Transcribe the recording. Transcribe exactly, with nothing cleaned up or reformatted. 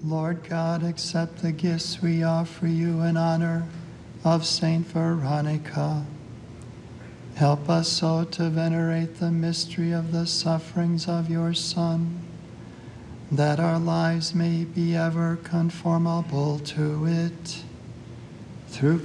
Lord God, accept the gifts we offer you in honor of Saint Veronica. Help us so to venerate the mystery of the sufferings of your Son, that our lives may be ever conformable to it. Through